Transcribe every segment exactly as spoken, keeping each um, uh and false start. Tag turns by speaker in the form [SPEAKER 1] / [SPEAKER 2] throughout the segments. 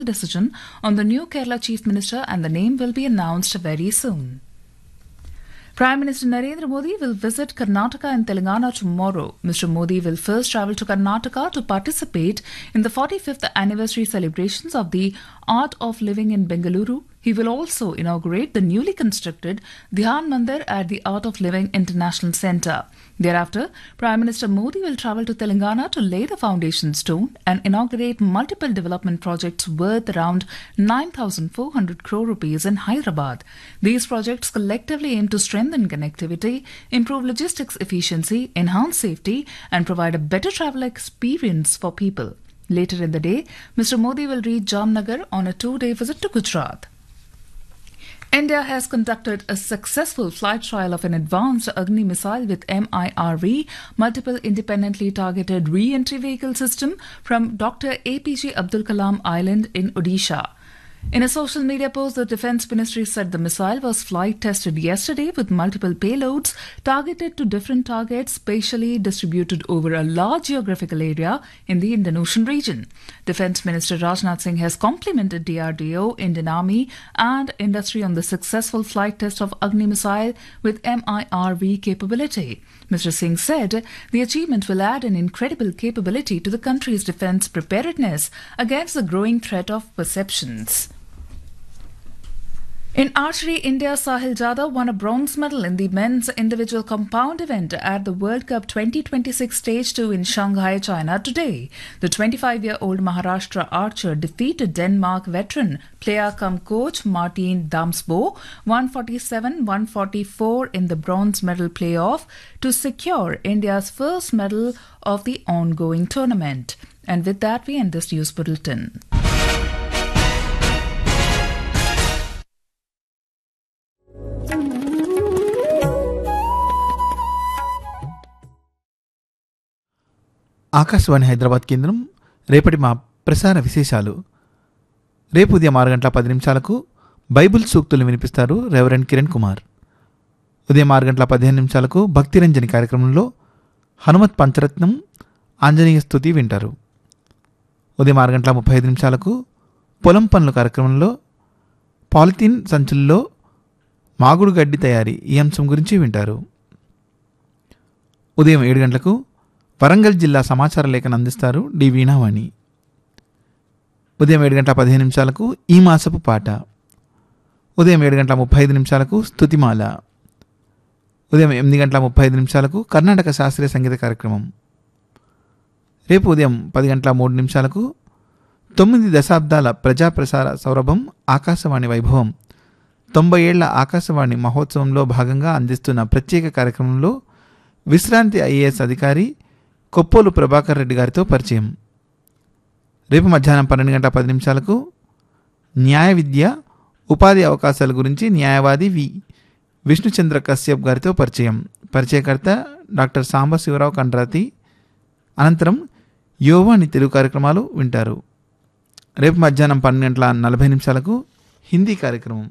[SPEAKER 1] decision on the new Kerala Chief Minister, and the name will be announced very soon. Prime Minister Narendra Modi will visit Karnataka and Telangana tomorrow. Mister Modi will first travel to Karnataka to participate in the forty-fifth anniversary celebrations of the Art of Living in Bengaluru. He will also inaugurate the newly constructed Dhyan Mandir at the Art of Living International Centre. Thereafter, Prime Minister Modi will travel to Telangana to lay the foundation stone and inaugurate multiple development projects worth around nine thousand four hundred crore rupees in Hyderabad. These projects collectively aim to strengthen connectivity, improve logistics efficiency, enhance safety, and provide a better travel experience for people. Later in the day, Mister Modi will reach Jamnagar on a two-day visit to Gujarat. India has conducted a successful flight trial of an advanced Agni missile with M I R V, multiple independently targeted re-entry vehicle system from Doctor A P J Abdul Kalam Island in Odisha. In a social media post, the Defence Ministry said the missile was flight tested yesterday with multiple payloads targeted to different targets spatially distributed over a large geographical area in the Indian Ocean region. Defence Minister Rajnath Singh has complimented D R D O, Indian Army and industry on the successful flight test of Agni missile with M I R V capability. Mister Singh said the achievement will add an incredible capability to the country's defence preparedness against the growing threat of perceptions. In archery, India's Sahil Jadhav won a bronze medal in the men's individual compound event at the World Cup twenty twenty-six Stage two in Shanghai, China today. The twenty-five-year-old Maharashtra archer defeated Denmark veteran player-cum-coach Martin Damsbo one forty-seven one forty-four in the bronze medal playoff to secure India's first medal of the ongoing tournament. And with that, we end this news bulletin.
[SPEAKER 2] Akashvani Hyderabad కేంద్రం రేపటి మా ప్రసార విశేషాలు. రేపు ఉదయం ఆరు గంటల పది నిమిషాలకు బైబిల్ సూక్తులు వినిపిస్తారు రెవరెండ్ కిరణ్ కుమార్. ఉదయం ఆరు గంటల పదిహేను నిమిషాలకు భక్తిరంజని కార్యక్రమంలో హనుమత్ పంచరత్నం ఆంజనేయ స్తుతి వింటారు. ఉదయం ఆరు గంటల ముప్పై ఐదు నిమిషాలకు పొలం పనుల కార్యక్రమంలో పాలిథీన్ సంచుల్లో మాగుడు గడ్డి తయారీ ఈ అంశం గురించి వింటారు. ఉదయం ఏడు గంటలకు వరంగల్ జిల్లా సమాచార లేఖను అందిస్తారు డి వీణావాణి. ఉదయం ఏడు గంటల పదిహేను నిమిషాలకు ఈ మాసపు పాట. ఉదయం ఏడు గంటల ముప్పై ఐదు నిమిషాలకు స్తుతిమాల. ఉదయం ఎనిమిది గంటల ముప్పై ఐదు నిమిషాలకు కర్ణాటక శాస్త్రీయ సంగీత కార్యక్రమం. రేపు ఉదయం పది గంటల మూడు నిమిషాలకు తొమ్మిది దశాబ్దాల ప్రజాప్రసార సౌరభం ఆకాశవాణి వైభవం తొంభై ఏళ్ల ఆకాశవాణి మహోత్సవంలో భాగంగా అందిస్తున్న ప్రత్యేక కార్యక్రమంలో విశ్రాంతి ఐఏఎస్ అధికారి కొప్పోలు ప్రభాకర్ రెడ్డి గారితో పరిచయం. రేపు మధ్యాహ్నం పన్నెండు గంటల పది నిమిషాలకు న్యాయ విద్య ఉపాధి అవకాశాల గురించి న్యాయవాది వి విష్ణుచంద్ర కశ్యప్ గారితో పరిచయం. పరిచయకర్త డాక్టర్ సాంబశివరావు కండ్రాతి. అనంతరం యోవాని తెలుగు కార్యక్రమాలు వింటారు. రేపు మధ్యాహ్నం పన్నెండు గంటల నలభై నిమిషాలకు హిందీ కార్యక్రమం.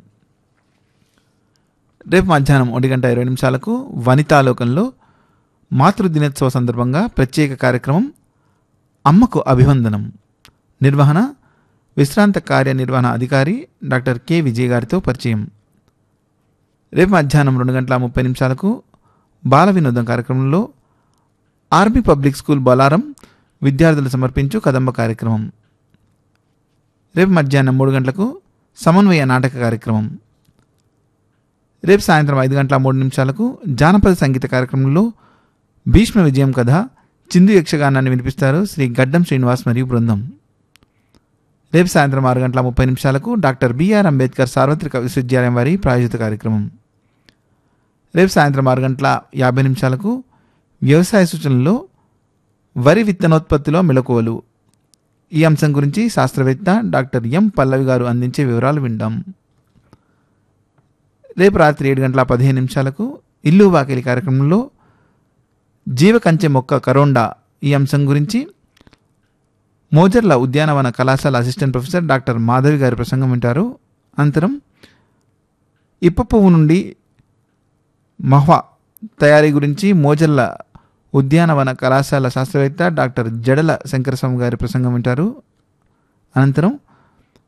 [SPEAKER 2] రేపు మధ్యాహ్నం ఒంటి గంట ఇరవై నిమిషాలకు వనితాలోకంలో మాతృదినోత్సవ సందర్భంగా ప్రత్యేక కార్యక్రమం అమ్మకు అభివందనం. నిర్వహణ విశ్రాంత కార్యనిర్వహణ అధికారి డాక్టర్ కె విజయ్ గారితో పరిచయం. రేపు మధ్యాహ్నం రెండు గంటల ముప్పై నిమిషాలకు బాల వినోదం కార్యక్రమంలో ఆర్మీ పబ్లిక్ స్కూల్ బొలారం విద్యార్థులు సమర్పించు కదంబ కార్యక్రమం. రేపు మధ్యాహ్నం మూడు గంటలకు సమన్వయ నాటక కార్యక్రమం. రేపు సాయంత్రం ఐదు గంటల మూడు నిమిషాలకు జానపద సంగీత కార్యక్రమంలో భీష్మ విజయం కథ చిందు యక్షగానాన్ని వినిపిస్తారు శ్రీ గడ్డం శ్రీనివాస్ మరియు బృందం. రేపు సాయంత్రం ఆరు గంటల ముప్పై నిమిషాలకు డాక్టర్ బిఆర్ అంబేద్కర్ సార్వత్రిక విశ్వవిద్యాలయం వారి ప్రాయోజిత కార్యక్రమం. రేపు సాయంత్రం ఆరు గంటల యాభై నిమిషాలకు వ్యవసాయ సూచనల్లో వరి విత్తనోత్పత్తిలో మెలకువలు ఈ అంశం గురించి శాస్త్రవేత్త డాక్టర్ ఎం పల్లవి గారు అందించే వివరాలు వింటాం. రేపు రాత్రి ఏడు గంటల పదిహేను నిమిషాలకు ఇల్లు వాకిలి కార్యక్రమంలో జీవకంచె మొక్క కరోండా ఈ అంశం గురించి మోజర్ల ఉద్యానవన కళాశాల అసిస్టెంట్ ప్రొఫెసర్ డాక్టర్ మాధవి గారి ప్రసంగం వింటారు. అనంతరం ఇప్ప పువ్వు నుండి మహ్వా తయారీ గురించి మోజర్ల ఉద్యానవన కళాశాల శాస్త్రవేత్త డాక్టర్ జడల శంకరస్వామి గారి ప్రసంగం వింటారు. అనంతరం